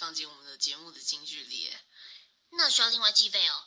放进我们的节目的金句里耶。 那需要另外计费哦。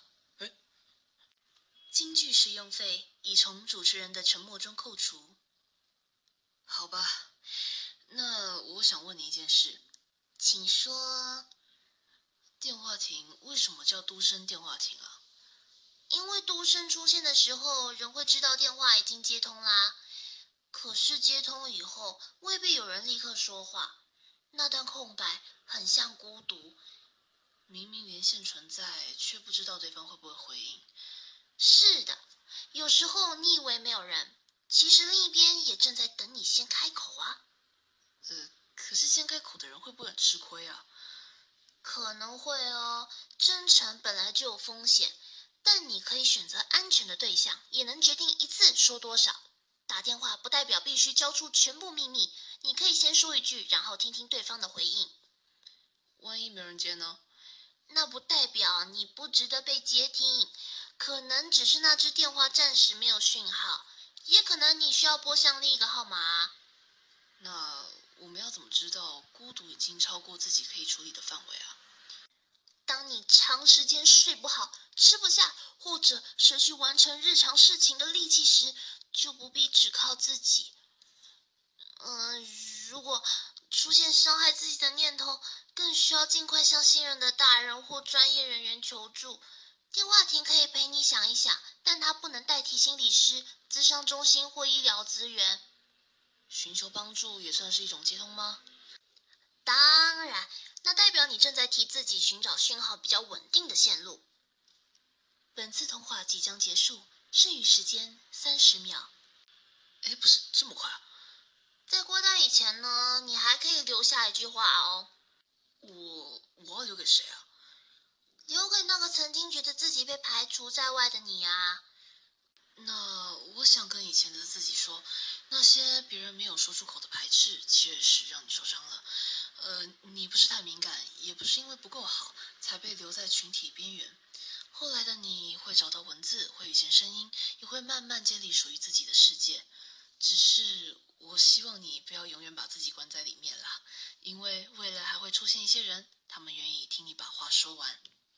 金句使用费已从主持人的沉默中扣除。 好吧，那我想问你一件事。 请说。 电话亭为什么叫都声电话亭啊？ 因为都声出现的时候，人会知道电话已经接通啦。可是接通以后，未必有人立刻说话，那段空白很像孤独。 明明连线存在，却不知道对方会不会回应。 是的，有时候你以为没有人，其实另一边也正在等你先开口啊。 可是先开口的人会不会很吃亏啊？ 可能会哦，真诚本来就有风险，但你可以选择安全的对象，也能决定一次说多少。打电话不代表必须交出全部秘密，你可以先说一句，然后听听对方的回应。 万一没人接呢？ 那不代表你不值得被接听，可能只是那只电话暂时没有讯号，也可能你需要拨向另一个号码啊。 那我们要怎么知道孤独已经超过自己可以处理的范围啊？ 当你长时间睡不好、吃不下，或者失去完成日常事情的力气时，就不必只靠自己。如果出现伤害自己的念头，更需要尽快向信任的大人或专业人员求助。电话亭可以陪你想一想，但它不能代替心理师、咨商中心或医疗资源。 寻求帮助也算是一种接通吗？ 当然，那代表你正在替自己寻找讯号比较稳定的线路。 本次通话即将结束，剩余时间30秒。 不是这么快啊？ 在挂断以前呢，你还可以留下一句话哦。 我要留给谁啊？ 留给那个曾经觉得自己被排除在外的你啊。 那我想跟以前的自己说，那些别人没有说出口的排斥，确实让你受伤了。你不是太敏感，也不是因为不够好才被留在群体边缘。后来的你会找到文字，会遇见声音，也会慢慢建立属于自己的世界。只是我希望你不要永远把自己关在里面啦，因为未来还会出现一些人，他们愿意听你把话说完。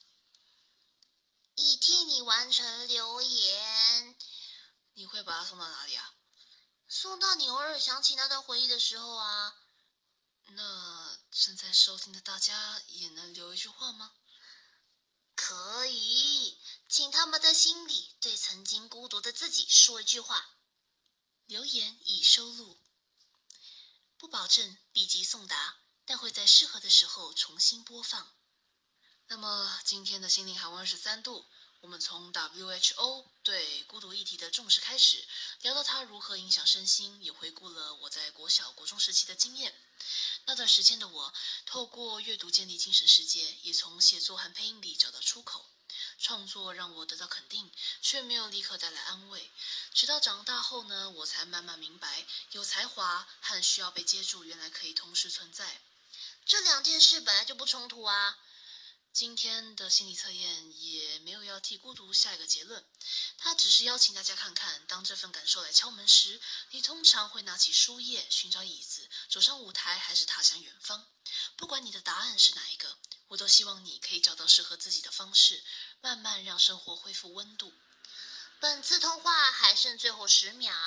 已替你完成留言。 你会把它送到哪里啊？ 送到你偶尔想起那段回忆的时候啊。 那正在收听的大家也能留一句话吗？ 可以，请他们在心里对曾经孤独的自己说一句话。 留言已收录，不保证立即送达，但会在适合的时候重新播放。 那么今天的心灵海温23度，我们从 WHO 对孤独议题的重视开始，聊到它如何影响身心，也回顾了我在国小、国中时期的经验。那段时间的我，透过阅读建立精神世界，也从写作和配音里找到出口。创作让我得到肯定，却没有立刻带来安慰。直到长大后呢，我才慢慢明白，有才华和需要被接住，原来可以同时存在。 这两件事本来就不冲突啊。 今天的心理测验也没有要替孤独下一个结论，它只是邀请大家看看，当这份感受来敲门时，你通常会拿起书页，寻找椅子，走上舞台，还是踏向远方。不管你的答案是哪一个，我都希望你可以找到适合自己的方式，慢慢让生活恢复温度。 本次通话还剩最后10秒。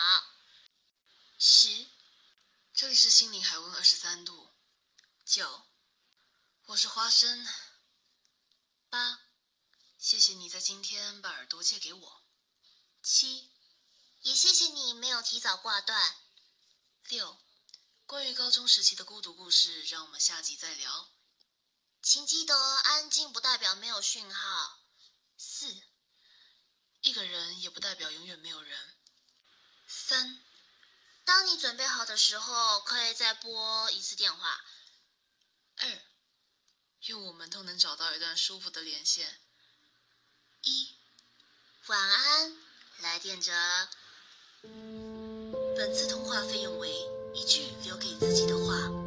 10， 这里是心灵海温23度。9，我是花生。8，谢谢你在今天把耳朵借给我。 7， 也谢谢你没有提早挂断。 6，关于高中时期的孤独故事，让我们下集再聊。 请记得，安静不代表没有讯号。 4， 一个人也不代表永远没有人。3， 当你准备好的时候，可以再拨一次电话。 2，愿我们都能找到一段舒服的连线。 1， 晚安，来电者。 本次通话费用为一句留给自己的话。